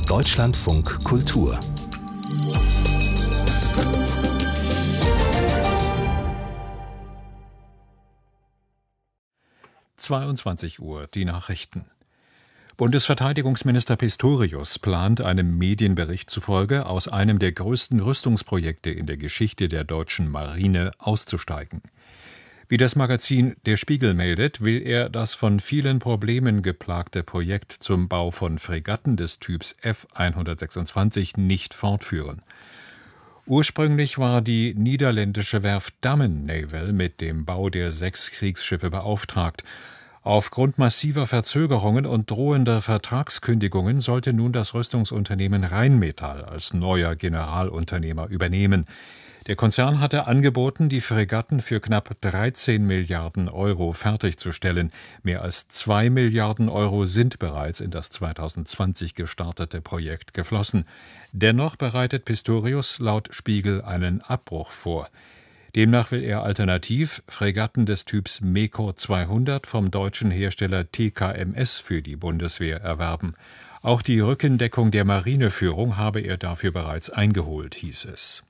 Deutschlandfunk Kultur. Uhr, die Nachrichten. Bundesverteidigungsminister Pistorius plant einem Medienbericht zufolge, aus einem der größten Rüstungsprojekte in der Geschichte der deutschen Marine auszusteigen. Wie das Magazin Der Spiegel meldet, will er das von vielen Problemen geplagte Projekt zum Bau von Fregatten des Typs F-126 nicht fortführen. Ursprünglich war die niederländische Werft Damen Naval mit dem Bau der 6 Kriegsschiffe beauftragt. Aufgrund massiver Verzögerungen und drohender Vertragskündigungen sollte nun das Rüstungsunternehmen Rheinmetall als neuer Generalunternehmer übernehmen. Der Konzern hatte angeboten, die Fregatten für knapp 13 Milliarden Euro fertigzustellen. Mehr als 2 Milliarden Euro sind bereits in das 2020 gestartete Projekt geflossen. Dennoch bereitet Pistorius laut Spiegel einen Abbruch vor. Demnach will er alternativ Fregatten des Typs MEKO 200 vom deutschen Hersteller TKMS für die Bundeswehr erwerben. Auch die Rückendeckung der Marineführung habe er dafür bereits eingeholt, hieß es.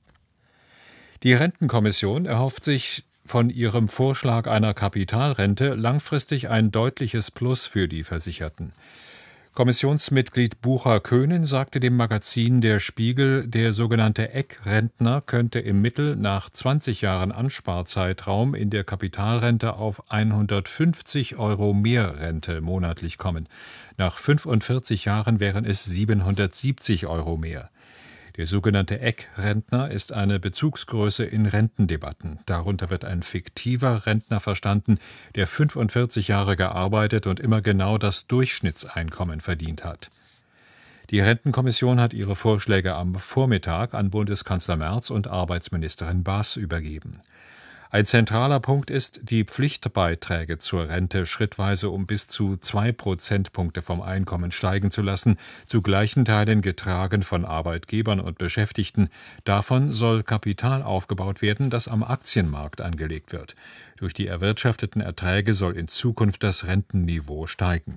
Die Rentenkommission erhofft sich von ihrem Vorschlag einer Kapitalrente langfristig ein deutliches Plus für die Versicherten. Kommissionsmitglied Bucher-Köhnen sagte dem Magazin Der Spiegel, der sogenannte Eckrentner könnte im Mittel nach 20 Jahren Ansparzeitraum in der Kapitalrente auf 150 Euro mehr Rente monatlich kommen. Nach 45 Jahren wären es 770 Euro mehr. Der sogenannte Eckrentner ist eine Bezugsgröße in Rentendebatten. Darunter wird ein fiktiver Rentner verstanden, der 45 Jahre gearbeitet und immer genau das Durchschnittseinkommen verdient hat. Die Rentenkommission hat ihre Vorschläge am Vormittag an Bundeskanzler Merz und Arbeitsministerin Baas übergeben. Ein zentraler Punkt ist, die Pflichtbeiträge zur Rente schrittweise um bis zu 2 Prozentpunkte vom Einkommen steigen zu lassen, zu gleichen Teilen getragen von Arbeitgebern und Beschäftigten. Davon soll Kapital aufgebaut werden, das am Aktienmarkt angelegt wird. Durch die erwirtschafteten Erträge soll in Zukunft das Rentenniveau steigen.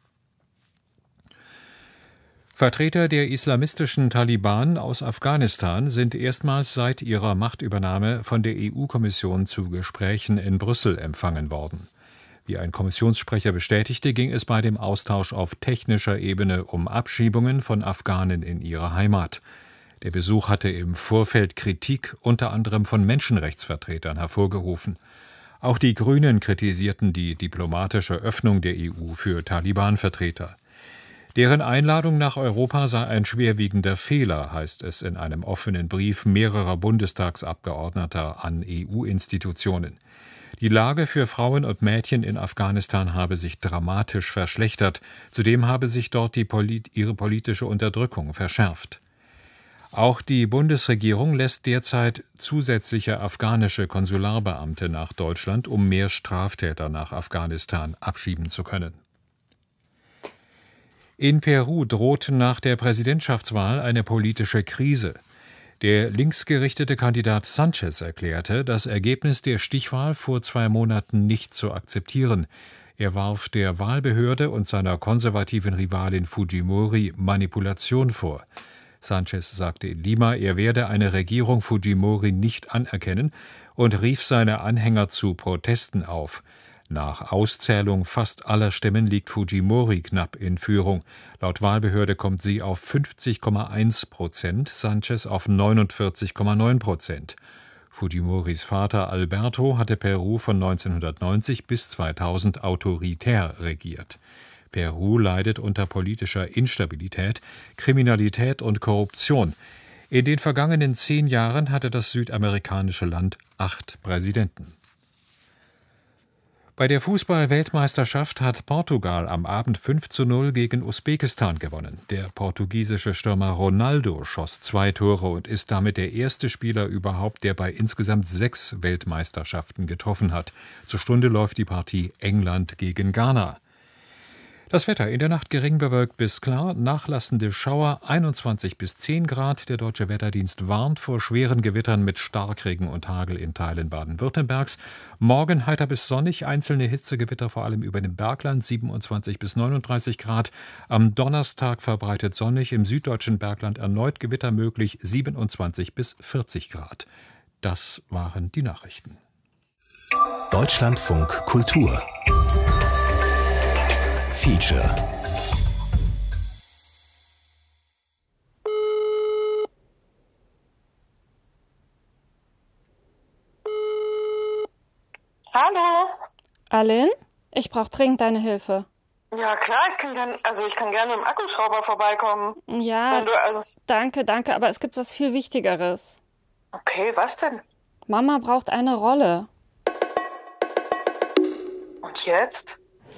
Vertreter der islamistischen Taliban aus Afghanistan sind erstmals seit ihrer Machtübernahme von der EU-Kommission zu Gesprächen in Brüssel empfangen worden. Wie ein Kommissionssprecher bestätigte, ging es bei dem Austausch auf technischer Ebene um Abschiebungen von Afghanen in ihre Heimat. Der Besuch hatte im Vorfeld Kritik unter anderem von Menschenrechtsvertretern hervorgerufen. Auch die Grünen kritisierten die diplomatische Öffnung der EU für Taliban-Vertreter. Deren Einladung nach Europa sei ein schwerwiegender Fehler, heißt es in einem offenen Brief mehrerer Bundestagsabgeordneter an EU-Institutionen. Die Lage für Frauen und Mädchen in Afghanistan habe sich dramatisch verschlechtert. Zudem habe sich dort ihre politische Unterdrückung verschärft. Auch die Bundesregierung lässt derzeit zusätzliche afghanische Konsularbeamte nach Deutschland, um mehr Straftäter nach Afghanistan abschieben zu können. In Peru droht nach der Präsidentschaftswahl eine politische Krise. Der linksgerichtete Kandidat Sanchez erklärte, das Ergebnis der Stichwahl vor 2 Monaten nicht zu akzeptieren. Er warf der Wahlbehörde und seiner konservativen Rivalin Fujimori Manipulation vor. Sanchez sagte in Lima, er werde eine Regierung Fujimori nicht anerkennen und rief seine Anhänger zu Protesten auf. Nach Auszählung fast aller Stimmen liegt Fujimori knapp in Führung. Laut Wahlbehörde kommt sie auf 50,1%, Sanchez auf 49,9%. Fujimoris Vater Alberto hatte Peru von 1990 bis 2000 autoritär regiert. Peru leidet unter politischer Instabilität, Kriminalität und Korruption. In den vergangenen 10 Jahren hatte das südamerikanische Land 8 Präsidenten. Bei der Fußball-Weltmeisterschaft hat Portugal am Abend 5:0 gegen Usbekistan gewonnen. Der portugiesische Stürmer Ronaldo schoss 2 Tore und ist damit der erste Spieler überhaupt, der bei insgesamt 6 Weltmeisterschaften getroffen hat. Zur Stunde läuft die Partie England gegen Ghana. Das Wetter in der Nacht gering bewölkt bis klar, nachlassende Schauer 21 bis 10 Grad. Der Deutsche Wetterdienst warnt vor schweren Gewittern mit Starkregen und Hagel in Teilen Baden-Württembergs. Morgen heiter bis sonnig, einzelne Hitzegewitter vor allem über dem Bergland 27 bis 39 Grad. Am Donnerstag verbreitet sonnig, im süddeutschen Bergland erneut Gewitter möglich 27 bis 40 Grad. Das waren die Nachrichten. Deutschlandfunk Kultur Feature. Hallo. Alin, ich brauche dringend deine Hilfe. Ja klar, ich kann gerne mit dem Akkuschrauber vorbeikommen. Ja, danke, aber es gibt was viel Wichtigeres. Okay, was denn? Mama braucht eine Rolle. Und jetzt?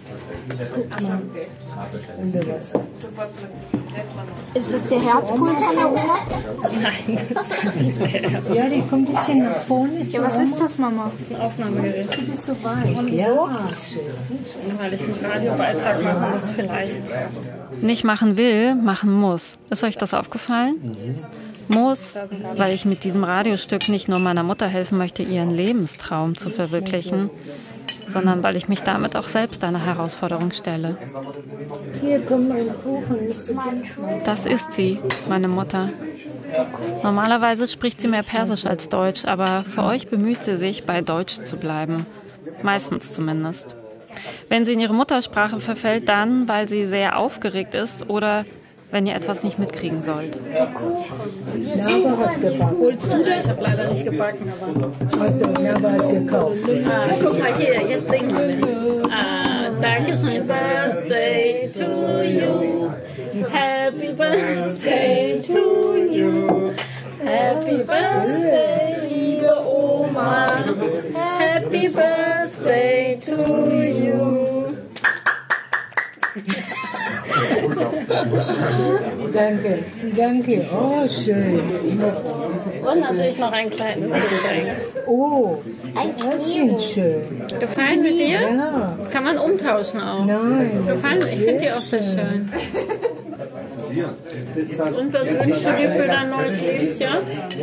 Ist das der Herzpuls von der Oma? Nein, das ist nicht der. Ja, die kommt ein bisschen nach vorne. Ja, was ist das, Mama? Das ist ein Aufnahmegerät. Du bist so weit. Und wieso? Weil ich einen Radiobeitrag mache, das vielleicht nicht machen will, machen muss. Ist euch das aufgefallen? Muss, weil ich mit diesem Radiostück nicht nur meiner Mutter helfen möchte, ihren Lebenstraum zu verwirklichen, sondern weil ich mich damit auch selbst einer Herausforderung stelle. Hier kommt mein Kuchen. Das ist sie, meine Mutter. Normalerweise spricht sie mehr Persisch als Deutsch, aber für euch bemüht sie sich, bei Deutsch zu bleiben. Meistens zumindest. Wenn sie in ihre Muttersprache verfällt, dann, weil sie sehr aufgeregt ist oder wenn ihr etwas nicht mitkriegen sollt. Nava hat gebacken. Holst du das? Ich habe leider nicht gebacken, aber... Also, Nava hat gekauft. Guck mal hier, jetzt singen wir. Dankeschön, Birthday to you. Happy Birthday to you. Happy Birthday, liebe Oma. Happy Birthday to you. Danke. Oh, schön. Und natürlich noch ein kleines Geschenk. Oh, das ist schön. Gefallen mit dir? Ja. Kann man umtauschen auch. Nein. Gefallen? Ich finde die auch sehr schön. Und was wünschst du dir für dein neues Lebensjahr?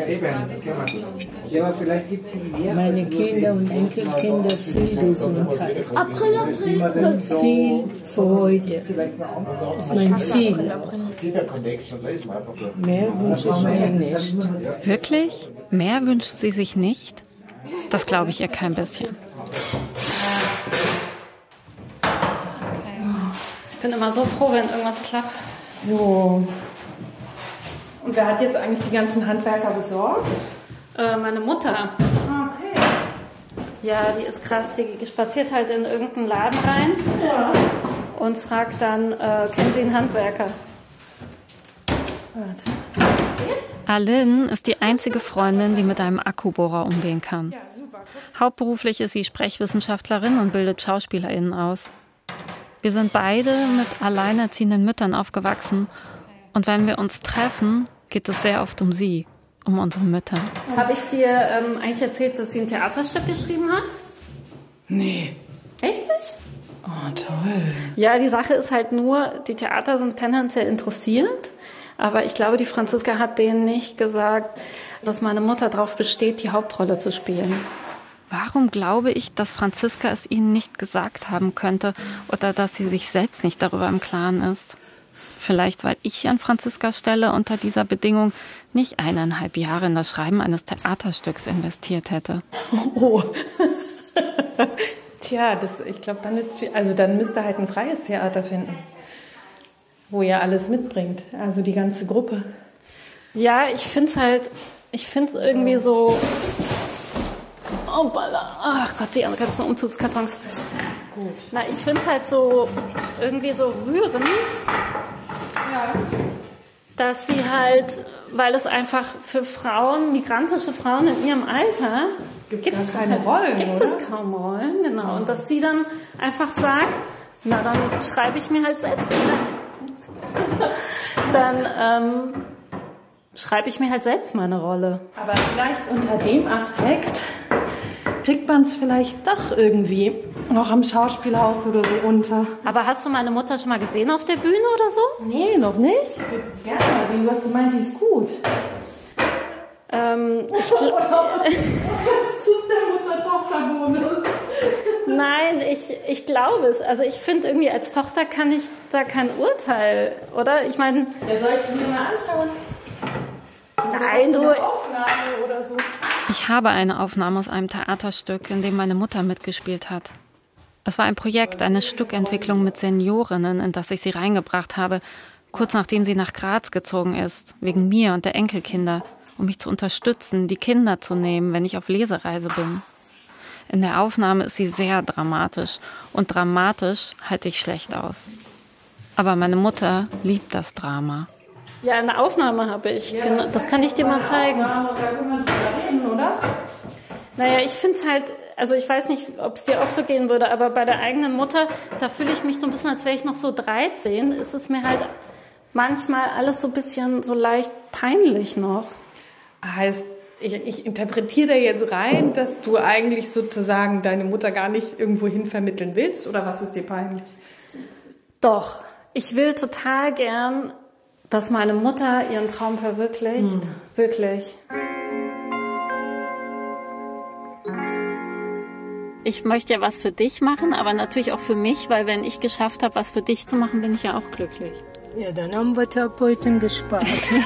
Meine Kinder und Enkelkinder viel Gesundheit. Und viel Freude. Das ist mein Ziel. Mehr wünsche ich mir nicht. Wirklich? Mehr wünscht sie sich nicht? Das glaube ich ihr kein bisschen. Okay. Ich bin immer so froh, wenn irgendwas klappt. So. Und wer hat jetzt eigentlich die ganzen Handwerker besorgt? Meine Mutter. Okay. Ja, die ist krass. Die spaziert halt in irgendeinen Laden rein und fragt dann, kennen Sie einen Handwerker? Warte. Alin ist die einzige Freundin, die mit einem Akkubohrer umgehen kann. Hauptberuflich ist sie Sprechwissenschaftlerin und bildet SchauspielerInnen aus. Wir sind beide mit alleinerziehenden Müttern aufgewachsen. Und wenn wir uns treffen, geht es sehr oft um sie, um unsere Mütter. Habe ich dir eigentlich erzählt, dass sie ein Theaterstück geschrieben hat? Nee. Echt nicht? Oh, toll. Ja, die Sache ist halt nur, die Theater sind tendenziell interessiert. Aber ich glaube, die Franziska hat denen nicht gesagt, dass meine Mutter darauf besteht, die Hauptrolle zu spielen. Warum glaube ich, dass Franziska es ihnen nicht gesagt haben könnte oder dass sie sich selbst nicht darüber im Klaren ist? Vielleicht, weil ich an Franziskas Stelle unter dieser Bedingung nicht 1,5 Jahre in das Schreiben eines Theaterstücks investiert hätte. Oh. Tja, ich glaube, dann müsst ihr halt ein freies Theater finden, wo ihr alles mitbringt, also die ganze Gruppe. Ja, ich finde es irgendwie so... Oh, Balla. Ach Gott, die ganzen Umzugskartons. Gut. Na, ich finde es halt so irgendwie so rührend, dass sie halt, weil es einfach für Frauen, migrantische Frauen in ihrem Alter, gibt es keine Rollen, gibt es kaum Rollen, genau. Und dass sie dann einfach sagt, na dann schreibe ich mir halt selbst schreibe ich mir halt selbst meine Rolle. Aber vielleicht unter dem Aspekt, kriegt man es vielleicht doch irgendwie noch am Schauspielhaus oder so unter. Aber hast du meine Mutter schon mal gesehen auf der Bühne oder so? Nee, noch nicht. Ich würde es gerne mal sehen. Du hast gemeint, die ist gut. Das ist der Mutter-Tochter-Bonus. Nein, ich glaube es. Also ich finde irgendwie, als Tochter kann ich da kein Urteil, oder? Ich meine... Ja, soll ich mir mal anschauen? Nein, du... Aufnahme oder so. Ich habe eine Aufnahme aus einem Theaterstück, in dem meine Mutter mitgespielt hat. Es war ein Projekt, eine Stückentwicklung mit Seniorinnen, in das ich sie reingebracht habe, kurz nachdem sie nach Graz gezogen ist, wegen mir und der Enkelkinder, um mich zu unterstützen, die Kinder zu nehmen, wenn ich auf Lesereise bin. In der Aufnahme ist sie sehr dramatisch und dramatisch halte ich schlecht aus. Aber meine Mutter liebt das Drama. Ja, eine Aufnahme habe ich. Genau, das kann ich dir mal zeigen. Da können wir drüber reden, oder? Naja, ich finde es halt, also ich weiß nicht, ob es dir auch so gehen würde, aber bei der eigenen Mutter, da fühle ich mich so ein bisschen, als wäre ich noch so 13, ist es mir halt manchmal alles so ein bisschen so leicht peinlich noch. Heißt, ich interpretiere da jetzt rein, dass du eigentlich sozusagen deine Mutter gar nicht irgendwo hin vermitteln willst, oder was ist dir peinlich? Doch, ich will total gern, dass meine Mutter ihren Traum verwirklicht. Wirklich. Ich möchte ja was für dich machen, aber natürlich auch für mich, weil wenn ich geschafft habe, was für dich zu machen, bin ich ja auch glücklich. Ja, dann haben wir Therapeuten gespart.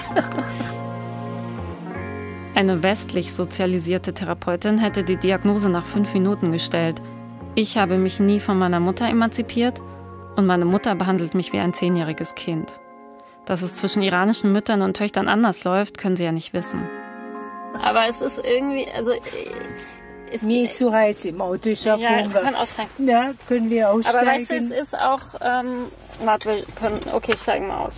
Eine westlich sozialisierte Therapeutin hätte die Diagnose nach 5 Minuten gestellt. Ich habe mich nie von meiner Mutter emanzipiert und meine Mutter behandelt mich wie ein 10-jähriges Kind. Dass es zwischen iranischen Müttern und Töchtern anders läuft, können sie ja nicht wissen. Aber es ist irgendwie, also... Mir ist so heiß im Auto, ich habe ja, Hunger. wir können aussteigen. Ja, können wir aussteigen. Aber weißt du, es ist auch... warte, wir können... Okay, steigen wir aus.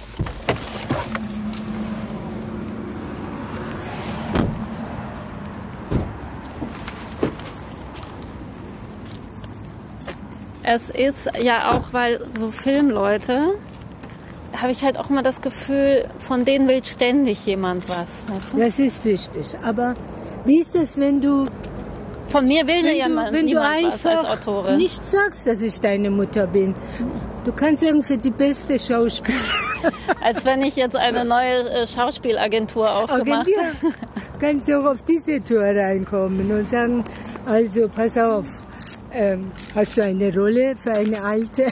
Es ist ja auch, weil so Filmleute, habe ich halt auch immer das Gefühl, von denen will ständig jemand was. Weißt du? Das ist richtig. Aber wie ist es, wenn du... Von mir will niemand was als einfach Autorin. nicht sagst, dass ich deine Mutter bin. Du kannst irgendwie die beste Schauspielerin. Als wenn ich jetzt eine neue Schauspielagentur aufgemacht habe. Kannst du auch auf diese Tour reinkommen und sagen, also pass auf, hast du eine Rolle für eine Alte?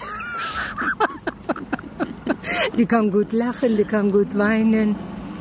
Die kann gut lachen, die kann gut weinen.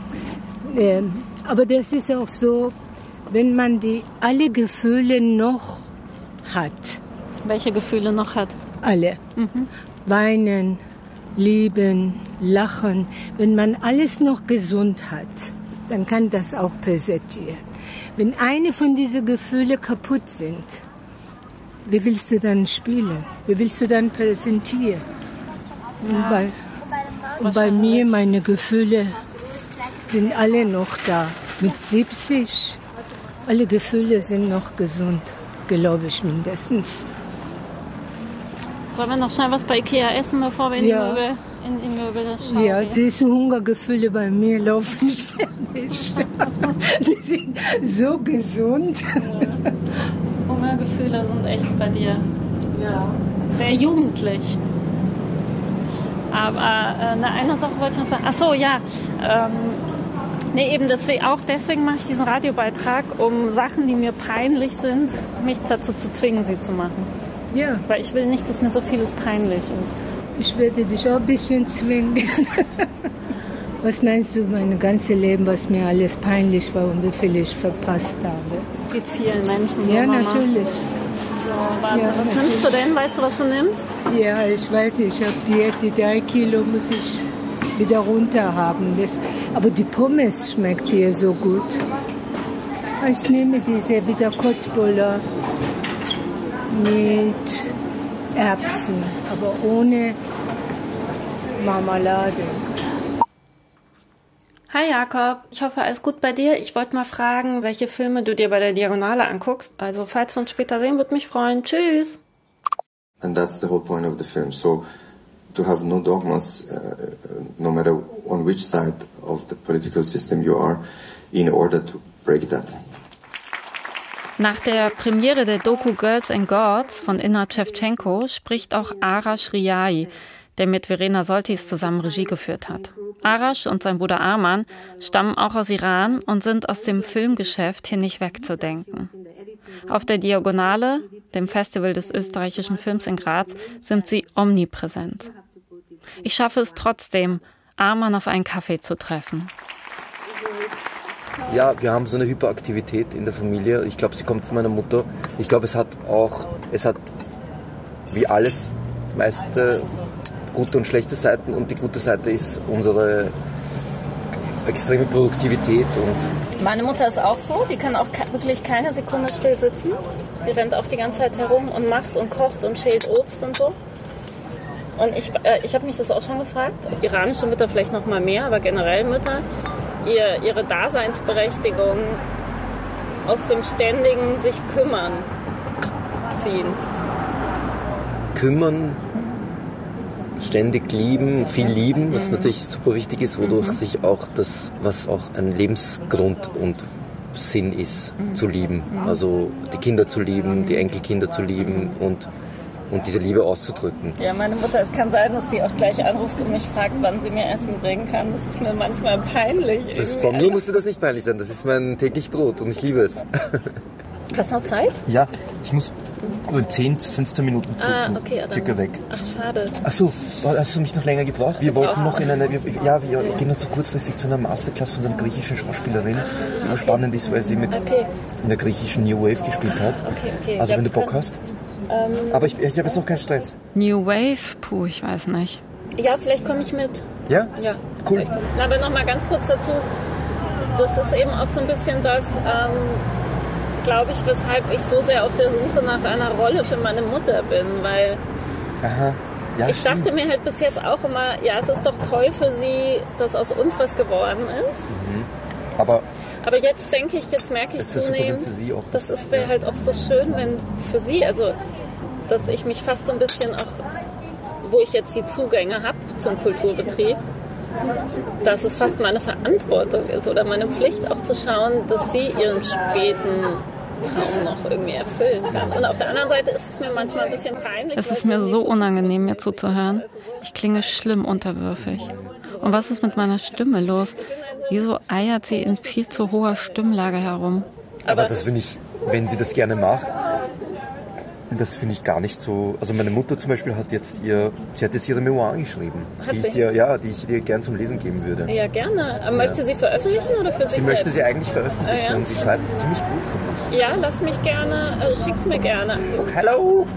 Aber das ist auch so, wenn man alle Gefühle noch hat. Welche Gefühle noch hat? Alle. Weinen, lieben, lachen. Wenn man alles noch gesund hat, dann kann das auch präsentieren. Wenn eine von diesen Gefühlen kaputt sind, wie willst du dann spielen? Wie willst du dann präsentieren? Ja. Und bei mir, meine Gefühle sind alle noch da. Mit 70, alle Gefühle sind noch gesund, glaube ich mindestens. Sollen wir noch schnell was bei Ikea essen, bevor wir in die Möbel schauen? Ja, diese Hungergefühle bei mir laufen ständig. Die sind so gesund. Ja. Hungergefühle sind echt bei dir sehr jugendlich. Aber eine Sache wollte ich noch sagen. Ach so, ja. Deswegen mache ich diesen Radiobeitrag, um Sachen, die mir peinlich sind, mich dazu zu zwingen, sie zu machen. Ja. Weil ich will nicht, dass mir so vieles peinlich ist. Ich werde dich auch ein bisschen zwingen. Was meinst du, mein ganzes Leben, was mir alles peinlich war und wie viel ich verpasst habe? Geht vielen Menschen so, Ja, Mama. Natürlich. So, warte, Ja, was natürlich. nimmst du denn? Weißt du, was du nimmst? Ja, ich weiß nicht, ich habe Diät, die 3 Kilo muss ich wieder runter haben. Aber die Pommes schmeckt hier so gut. Ich nehme diese wieder Kotbuller mit Erbsen, aber ohne Marmelade. Hi Jakob, ich hoffe, alles gut bei dir. Ich wollte mal fragen, welche Filme du dir bei der Diagonale anguckst. Also, falls wir uns später sehen, würde mich freuen. Tschüss! And that's the whole point of the film. So, to have no dogmas, no matter on which side of the political system you are, in order to break that. Nach der Premiere der Doku Girls and Gods von Inna Shevchenko spricht auch Arash Riai, der mit Verena Soltis zusammen Regie geführt hat. Arash und sein Bruder Arman stammen auch aus Iran und sind aus dem Filmgeschäft hier nicht wegzudenken. Auf der Diagonale, dem Festival des österreichischen Films in Graz, sind sie omnipräsent. Ich schaffe es trotzdem, Arman auf einen Kaffee zu treffen. Ja, wir haben so eine Hyperaktivität in der Familie. Ich glaube, sie kommt von meiner Mutter. Ich glaube, es hat wie alles meiste gute und schlechte Seiten. Und die gute Seite ist unsere extreme Produktivität. Und meine Mutter ist auch so. Die kann auch wirklich keine Sekunde still sitzen. Die rennt auch die ganze Zeit herum und macht und kocht und schält Obst und so. Und ich habe mich das auch schon gefragt. Iranische Mütter vielleicht noch mal mehr, aber generell Mütter. Ihre Daseinsberechtigung aus dem ständigen sich kümmern ziehen. Kümmern, ständig lieben, viel lieben, was natürlich super wichtig ist, wodurch sich auch das, was auch ein Lebensgrund und Sinn ist, zu lieben. Also die Kinder zu lieben, die Enkelkinder zu lieben und diese Liebe auszudrücken. Ja, meine Mutter, es kann sein, dass sie auch gleich anruft und mich fragt, wann sie mir Essen bringen kann. Das ist mir manchmal peinlich. Von mir musste das nicht peinlich sein. Das ist mein täglich Brot und ich liebe es. Hast du noch Zeit? Ja, ich muss 10, 15 Minuten circa weg. Ach, schade. Ach so, hast du mich noch länger gebraucht? Wir wollten noch ich gehe noch so kurzfristig zu einer Masterclass von einer griechischen Schauspielerin, die auch spannend ist, weil sie mit in der griechischen New Wave gespielt hat. Okay. Also wenn du Bock hast. Aber ich habe jetzt noch keinen Stress. New Wave? Ich weiß nicht. Ja, vielleicht komme ich mit. Ja? Ja. Cool. Aber noch mal ganz kurz dazu. Das ist eben auch so ein bisschen das, glaube ich, weshalb ich so sehr auf der Suche nach einer Rolle für meine Mutter bin, weil ich dachte mir halt bis jetzt auch immer, ja, es ist doch toll für sie, dass aus uns was geworden ist. Aber jetzt denke ich, jetzt merke ich zunehmend, das wäre halt auch so schön, wenn für sie, also dass ich mich fast so ein bisschen auch, wo ich jetzt die Zugänge habe zum Kulturbetrieb, dass es fast meine Verantwortung ist oder meine Pflicht auch zu schauen, dass sie ihren späten Traum noch irgendwie erfüllen kann. Und auf der anderen Seite ist es mir manchmal ein bisschen peinlich. Es ist mir so unangenehm, mir zuzuhören. Ich klinge schlimm unterwürfig. Und was ist mit meiner Stimme los? Wieso eiert sie in viel zu hoher Stimmlage herum? Aber das finde ich, wenn sie das gerne macht, das finde ich gar nicht so. Also meine Mutter zum Beispiel hat jetzt ihre Memoiren geschrieben, die ich dir gern zum Lesen geben würde. Ja, gerne. Aber möchte sie veröffentlichen oder für sich selbst? Sie möchte sie eigentlich veröffentlichen und sie schreibt ziemlich gut, finde ich. Ja, lass mich gerne, schick's mir gerne. Hallo!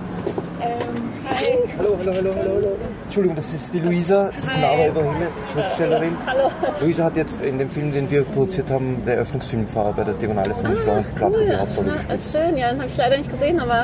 Hi. Hallo. Entschuldigung, das ist die Luisa, das ist die Nara Ibrahim, Schriftstellerin. Hallo. Luisa hat jetzt in dem Film, den wir produziert haben, der Eröffnungsfilmfahrer bei der Diagonale von Florian Klappe die Hauptrolle gespielt. Schön, ja, den habe ich leider nicht gesehen, aber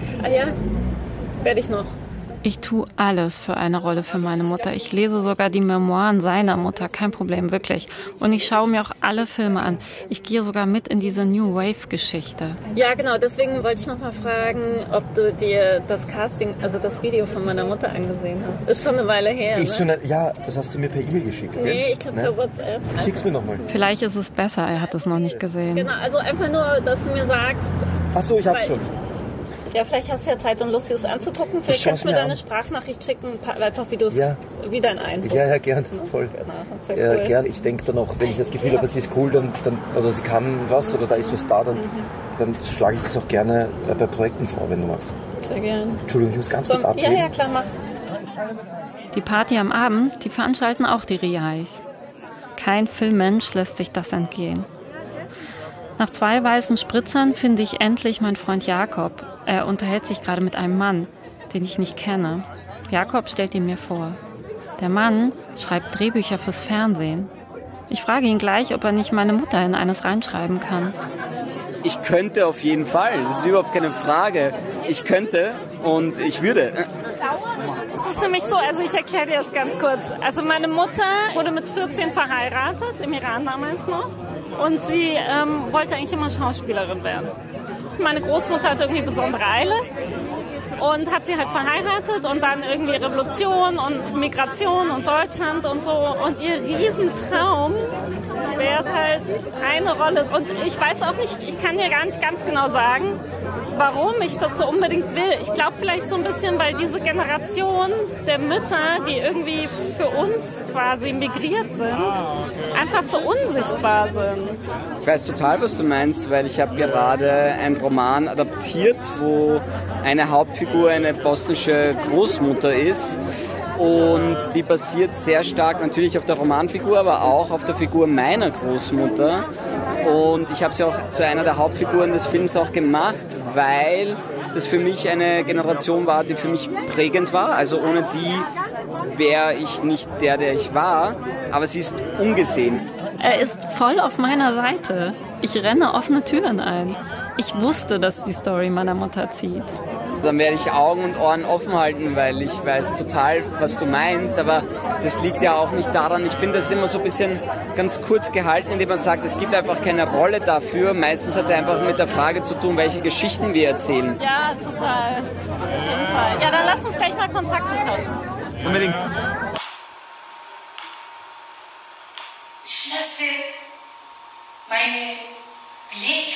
werde ich noch. Ich tue alles für eine Rolle für meine Mutter. Ich lese sogar die Memoiren seiner Mutter, kein Problem, wirklich. Und ich schaue mir auch alle Filme an. Ich gehe sogar mit in diese New Wave-Geschichte. Ja, genau, deswegen wollte ich noch mal fragen, ob du dir das Casting, also das Video von meiner Mutter angesehen hast. Ist schon eine Weile her, Ja, das hast du mir per E-Mail geschickt, Nee, ich glaube per WhatsApp. Schick's mir nochmal. Vielleicht ist es besser, er hat es noch nicht gesehen. Genau, also einfach nur, dass du mir sagst... Ach so, ich hab's schon. Ja, vielleicht hast du ja Zeit und Lust, dir das anzugucken. Vielleicht kannst du mir deine Sprachnachricht schicken, einfach wie du es, wie dein Eindruck. Ja, gern, voll. Genau, cool. Gern. Ich denke dann auch, wenn ich das Gefühl habe, sie ist cool, dann, also sie kann was oder da ist was da, dann schlage ich das auch gerne bei Projekten vor, wenn du magst. Sehr gern. Entschuldigung, ich muss ganz kurz abgeben. Ja, klar, mach. Die Party am Abend, die veranstalten auch die Riais. Kein Filmmensch lässt sich das entgehen. Nach 2 weißen Spritzern finde ich endlich meinen Freund Jakob. Er unterhält sich gerade mit einem Mann, den ich nicht kenne. Jakob stellt ihn mir vor. Der Mann schreibt Drehbücher fürs Fernsehen. Ich frage ihn gleich, ob er nicht meine Mutter in eines reinschreiben kann. Ich könnte auf jeden Fall, das ist überhaupt keine Frage. Ich könnte und ich würde. Es ist nämlich so, also ich erkläre dir das ganz kurz. Also meine Mutter wurde mit 14 verheiratet, im Iran damals noch. Und sie wollte eigentlich immer Schauspielerin werden. Meine Großmutter hatte irgendwie besondere Eile. und hat sie halt verheiratet und dann irgendwie Revolution und Migration und Deutschland und so. Und ihr Riesentraum wäre halt eine Rolle. Und ich weiß auch nicht, ich kann dir gar nicht ganz genau sagen, warum ich das so unbedingt will. Ich glaube vielleicht so ein bisschen, weil diese Generation der Mütter, die irgendwie für uns quasi migriert sind, einfach so unsichtbar sind. Ich weiß total, was du meinst, weil ich habe gerade einen Roman adaptiert, wo eine Hauptfigur eine bosnische Großmutter ist. Und die basiert sehr stark natürlich auf der Romanfigur, aber auch auf der Figur meiner Großmutter. Und ich habe sie auch zu einer der Hauptfiguren des Films auch gemacht, weil das für mich eine Generation war, die für mich prägend war. Also ohne die wäre ich nicht der ich war, aber sie ist ungesehen. Er ist voll auf meiner Seite. Ich renne offene Türen ein. Ich wusste, dass die Story meiner Mutter zieht. Dann werde ich Augen und Ohren offen halten, weil ich weiß total, was du meinst, aber das liegt ja auch nicht daran. Ich finde, das ist immer so ein bisschen ganz kurz gehalten, indem man sagt, es gibt einfach keine Rolle dafür. Meistens hat es einfach mit der Frage zu tun, welche Geschichten wir erzählen. Ja, total. Auf jeden Fall. Ja, dann lass uns gleich mal Kontakt halten. Unbedingt. Ich lasse meine Blick,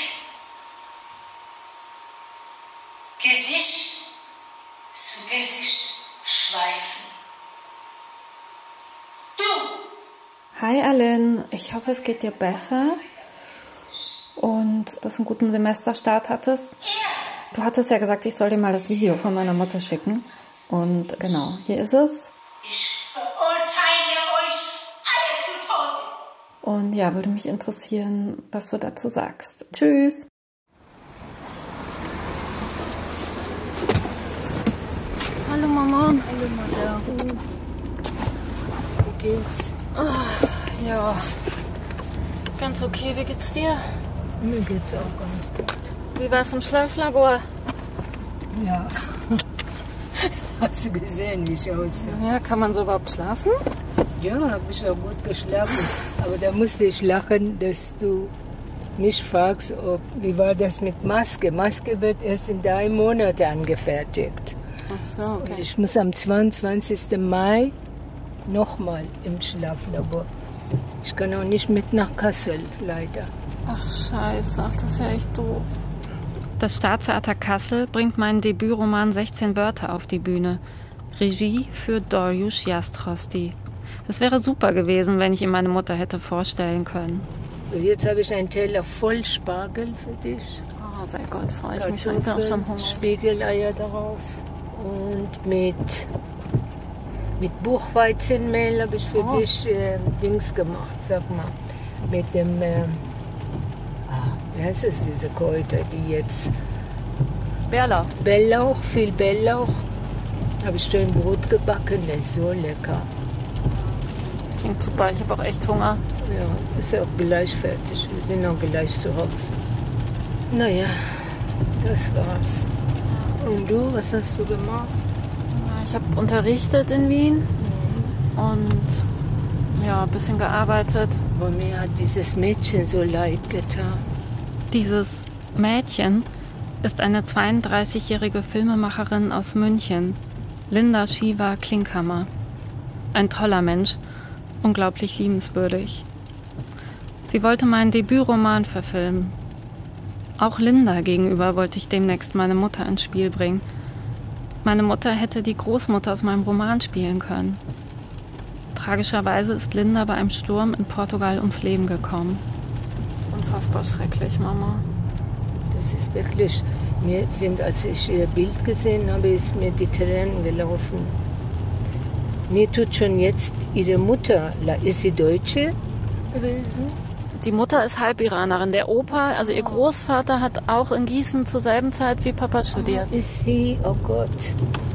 Gesicht zu Gesicht schweifen. Du! Hi Aline, ich hoffe, es geht dir besser und dass du einen guten Semesterstart hattest. Du hattest ja gesagt, ich soll dir mal das Video von meiner Mutter schicken. Und genau, hier ist es. Ich verurteile euch alle zu Tode. Und ja, würde mich interessieren, was du dazu sagst. Tschüss. Hallo Mama. Hallo Madame. Wie geht's? Oh, ja, ganz okay. Wie geht's dir? Mir geht's auch ganz gut. Wie war's im Schlaflabor? Ja. Hast du gesehen, wie ich aussehe? Ja, kann man so überhaupt schlafen? Ja, habe ich auch gut geschlafen. Aber da musste ich lachen, dass du mich fragst, wie war das mit Maske? Maske wird erst in 3 Monaten angefertigt. Ach so, okay. Und ich muss am 22. Mai nochmal im Schlaflabor. Ich kann auch nicht mit nach Kassel, leider. Ach scheiße, ach, das ist ja echt doof. Das Staatstheater Kassel bringt meinen Debütroman 16 Wörter auf die Bühne. Regie für Dariusz Jastrosti. Es wäre super gewesen, wenn ich ihm meine Mutter hätte vorstellen können. So, jetzt habe ich einen Teller voll Spargel für dich. Oh, sehr gut, freue ich mich schon. Schon Hunger. Spiegeleier darauf. Und mit Buchweizenmehl habe ich für dich Dings gemacht, sag mal. Mit dem, wie heißt es, diese Kräuter, die jetzt... Bärlauch. Bärlauch, viel Bärlauch. Habe ich schön Brot gebacken, das ist so lecker. Klingt super, ich habe auch echt Hunger. Ja, ist ja auch gleich fertig. Wir sind auch gleich zu Hause. Naja, das war's. Und du, was hast du gemacht? Ich habe unterrichtet in Wien und ja, ein bisschen gearbeitet. Bei mir hat dieses Mädchen so leid getan. Dieses Mädchen ist eine 32-jährige Filmemacherin aus München, Linda Shiva Klinkhammer. Ein toller Mensch, unglaublich liebenswürdig. Sie wollte meinen Debütroman verfilmen. Auch Linda gegenüber wollte ich demnächst meine Mutter ins Spiel bringen. Meine Mutter hätte die Großmutter aus meinem Roman spielen können. Tragischerweise ist Linda bei einem Sturm in Portugal ums Leben gekommen. Das ist unfassbar schrecklich, Mama. Das ist wirklich, als ich ihr Bild gesehen habe, ist mir die Tränen gelaufen. Mir tut schon jetzt ihre Mutter, ist sie Deutsche gewesen? Die Mutter ist Halbiranerin. Der Opa, also ihr Großvater, hat auch in Gießen zur selben Zeit wie Papa studiert. Ist sie, oh Gott.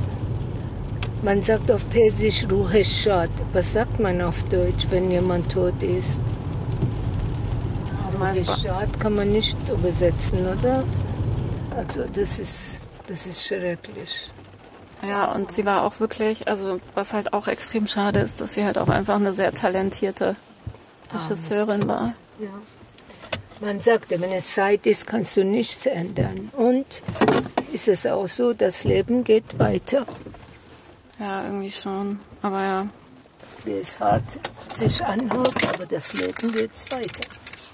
Man sagt auf Persisch Ruhe Shad. Was sagt man auf Deutsch, wenn jemand tot ist? Ruhe Shad kann man nicht übersetzen, oder? Also das ist schrecklich. Ja, und sie war auch wirklich, also was halt auch extrem schade ist, dass sie halt auch einfach eine sehr talentierte Regisseurin war. Ja. Man sagte, wenn es Zeit ist, kannst du nichts ändern. Und ist es auch so, das Leben geht weiter. Ja, irgendwie schon. Aber ja. Wie es hart sich anhört, aber das Leben geht weiter.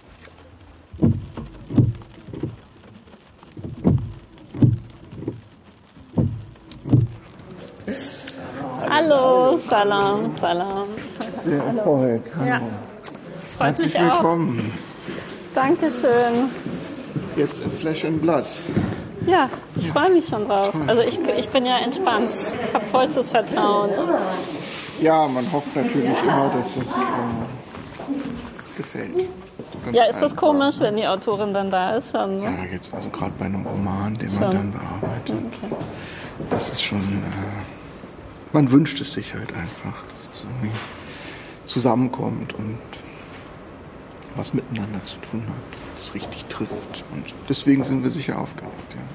Hallo, Salam, Salam. Sehr erfreut. Ja. Freut Herzlich mich auch. willkommen. Dankeschön. Jetzt in Flesh and Blood. Ja, ich freue mich schon drauf. Also ich bin ja entspannt. Ich habe vollstes Vertrauen. Ja, man hofft natürlich immer, dass es gefällt. Ganz Ja, ist das einfach. komisch, wenn die Autorin dann da ist schon? Ne? Ja, jetzt also gerade bei einem Roman, den man dann bearbeitet. Okay. Das ist schon, man wünscht es sich halt einfach, dass es irgendwie zusammenkommt und was miteinander zu tun hat, das richtig trifft. Und deswegen sind wir sicher aufgeregt. Ja.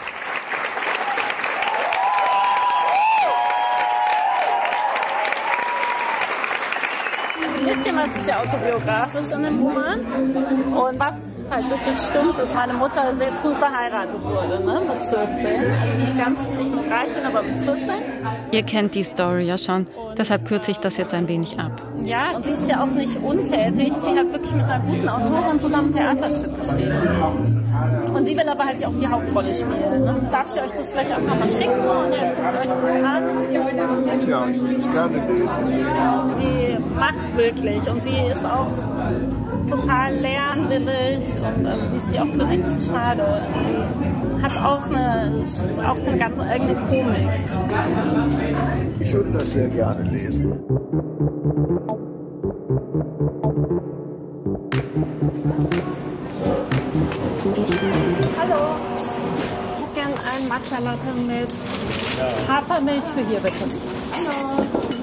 Ein bisschen was ist ja autobiografisch in dem Roman. Und was halt wirklich stimmt, ist, meine Mutter sehr früh verheiratet wurde, ne? Mit 14. Also nicht mit 13, aber mit 14. Ihr kennt die Story ja schon, deshalb kürze ich das jetzt ein wenig ab. Ja, und sie ist ja auch nicht untätig. Sie hat wirklich mit einer guten Autorin zusammen ein Theaterstück geschrieben. Und sie will aber halt auch die Hauptrolle spielen. Ne? Darf ich euch das vielleicht einfach mal schicken und ihr guckt euch das an? Ja, ich würde das gerne lesen. Sie macht wirklich und sie ist auch total lernwillig und also die ist sie auch für nichts zu schade. Sie hat auch eine ganz eigene Komik. Ich würde das sehr gerne lesen. Hallo, ich hätte gern einen Matcha Latte mit Hafermilch für hier bitte. Hallo.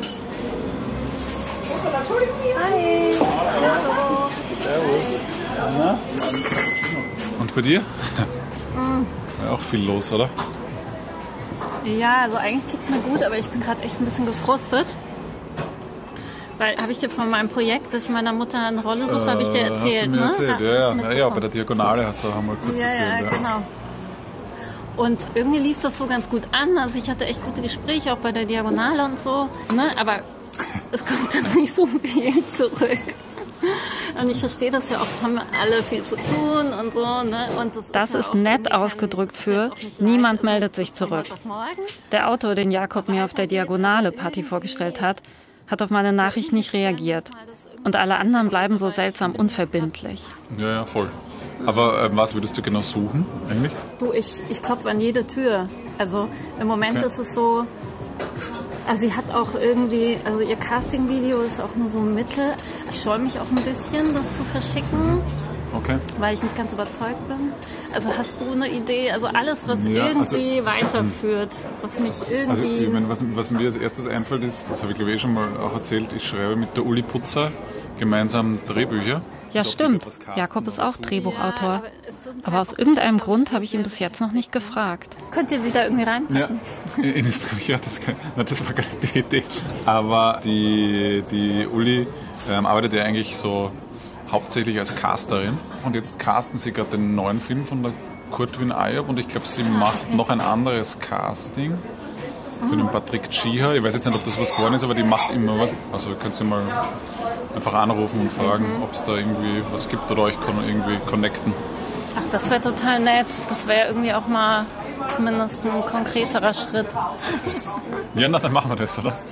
Hi. Hallo. Servus. Na? Und bei dir? Ja, auch viel los, oder? Ja, also eigentlich geht's mir gut, aber ich bin gerade echt ein bisschen gefrustet. Weil, habe ich dir von meinem Projekt, dass ich meiner Mutter eine Rolle suche, habe ich dir erzählt, hast du mir erzählt, ne? Ja, bei der Diagonale hast du auch mal kurz erzählt. Ja, genau. Und irgendwie lief das so ganz gut an. Also ich hatte echt gute Gespräche, auch bei der Diagonale und so. Ne? Aber es kommt dann nicht so viel zurück. Und ich verstehe das ja auch, es haben alle viel zu tun und so. Ne? Und Das ist nett ausgedrückt für niemand meldet sich zurück. Der Autor, den Jakob mir auf der Diagonale-Party vorgestellt hat auf meine Nachricht nicht reagiert. Und alle anderen bleiben so seltsam unverbindlich. Ja, voll. Aber was würdest du genau suchen eigentlich? Du, ich klopfe an jede Tür. Also im Moment ist es so, also sie hat auch irgendwie, also ihr Casting-Video ist auch nur so mittel. Ich scheue mich auch ein bisschen, das zu verschicken. Okay. Weil ich nicht ganz überzeugt bin. Also hast du eine Idee? Also alles, was irgendwie weiterführt, was mich irgendwie... Also ich meine, was mir als erstes einfällt ist, das habe ich glaube ich schon mal auch erzählt, ich schreibe mit der Uli Putzer gemeinsam Drehbücher. Ja, stimmt. Jakob ist auch Drehbuchautor. Aber aus irgendeinem Grund habe ich ihn bis jetzt noch nicht gefragt. Könnt ihr sie da irgendwie reinpacken? Ja, das war gar nicht die Idee. Aber die Uli arbeitet ja eigentlich so hauptsächlich als Casterin. Und jetzt casten sie gerade den neuen Film von der Kurtwin Ayoub und ich glaube, sie macht noch ein anderes Casting für den Patrick Tschiha. Ich weiß jetzt nicht, ob das was geworden ist, aber die macht immer was. Also ihr könnt sie mal einfach anrufen und fragen, ob es da irgendwie was gibt oder euch irgendwie connecten. Ach, das wäre total nett. Das wäre irgendwie auch mal zumindest ein konkreterer Schritt. Ja, dann machen wir das, oder?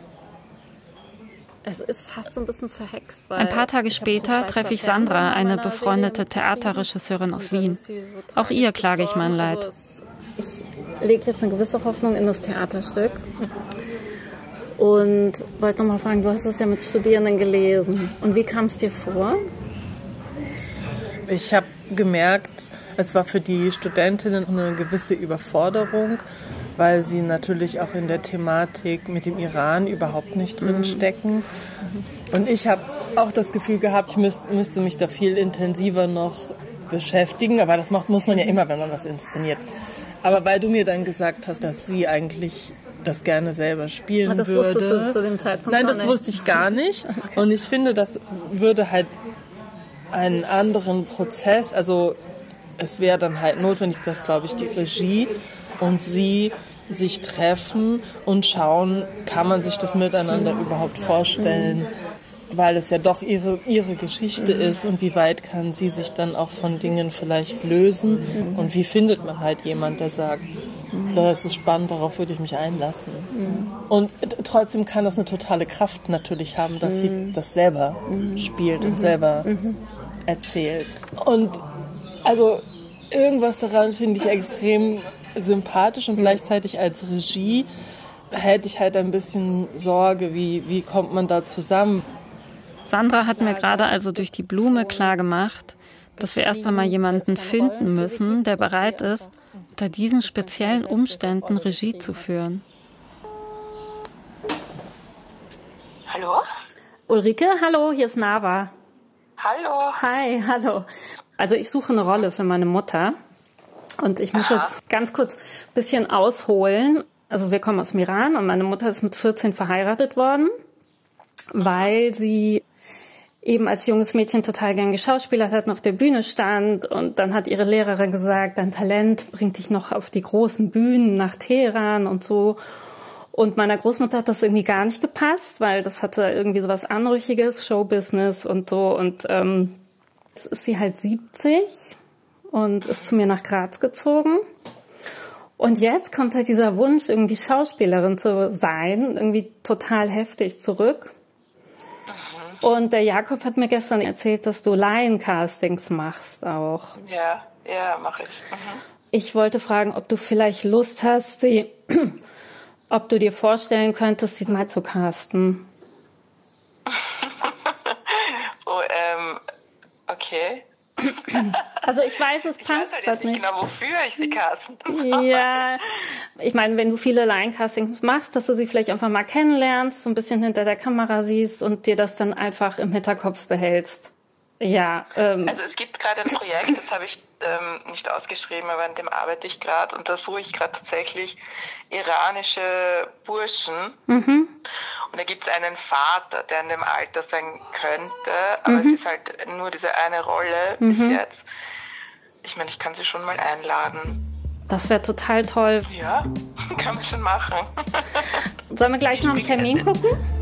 Es ist fast so ein bisschen verhext. Weil ein paar Tage später treffe ich Sandra, eine befreundete Theaterregisseurin aus Wien. Auch ihr klage ich mein Leid. Ich lege jetzt eine gewisse Hoffnung in das Theaterstück. Und wollte noch mal fragen, du hast es ja mit Studierenden gelesen. Und wie kam es dir vor? Ich habe gemerkt, es war für die Studentinnen eine gewisse Überforderung, weil sie natürlich auch in der Thematik mit dem Iran überhaupt nicht drin stecken. Und ich habe auch das Gefühl gehabt, ich müsste mich da viel intensiver noch beschäftigen. Aber das muss man ja immer, wenn man was inszeniert. Aber weil du mir dann gesagt hast, dass sie eigentlich das gerne selber spielen das würde. Wusstest du zu dem Zeitpunkt Nein, das nicht? wusste ich gar nicht. Okay. Und ich finde, das würde halt einen anderen Prozess, also es wäre dann halt notwendig, dass, glaube ich, die Regie und sie sich treffen und schauen, kann man sich das miteinander überhaupt vorstellen, weil es ja doch ihre Geschichte ist und wie weit kann sie sich dann auch von Dingen vielleicht lösen und wie findet man halt jemand, der sagt, das ist spannend, darauf würde ich mich einlassen. Und trotzdem kann das eine totale Kraft natürlich haben, dass sie das selber spielt und selber erzählt. Und also irgendwas daran finde ich extrem sympathisch und gleichzeitig als Regie hätte ich halt ein bisschen Sorge, wie kommt man da zusammen. Sandra hat mir gerade also durch die Blume klar gemacht, dass wir erst einmal jemanden finden müssen, der bereit ist, unter diesen speziellen Umständen Regie zu führen. Hallo? Ulrike, hallo, hier ist Nava. Hallo. Hi, hallo. Also ich suche eine Rolle für meine Mutter und ich muss jetzt ganz kurz ein bisschen ausholen. Also wir kommen aus dem Iran und meine Mutter ist mit 14 verheiratet worden, weil sie eben als junges Mädchen total gern geschauspielert hat und auf der Bühne stand. Und dann hat ihre Lehrerin gesagt, dein Talent bringt dich noch auf die großen Bühnen nach Teheran und so. Und meiner Großmutter hat das irgendwie gar nicht gepasst, weil das hatte irgendwie so was Anrüchiges, Showbusiness und so. Und jetzt ist sie halt 70 und ist zu mir nach Graz gezogen. Und jetzt kommt halt dieser Wunsch, irgendwie Schauspielerin zu sein, irgendwie total heftig zurück. Und der Jakob hat mir gestern erzählt, dass du Laiencastings machst auch. Ja, mache ich. Ich wollte fragen, ob du vielleicht Lust hast, ob du dir vorstellen könntest, sie mal zu casten. Okay. Also ich weiß, es passt. Ich weiß halt jetzt nicht genau, wofür ich sie casten soll. Ja, ich meine, wenn du viele Laiencastings machst, dass du sie vielleicht einfach mal kennenlernst, so ein bisschen hinter der Kamera siehst und dir das dann einfach im Hinterkopf behältst. Ja. Also es gibt gerade ein Projekt, das habe ich nicht ausgeschrieben, aber an dem arbeite ich gerade und da suche ich gerade tatsächlich iranische Burschen. Und da gibt es einen Vater, der in dem Alter sein könnte, aber es ist halt nur diese eine Rolle bis jetzt. Ich meine, ich kann sie schon mal einladen. Das wäre total toll. Ja, kann man schon machen. Sollen wir gleich noch einen Termin gucken?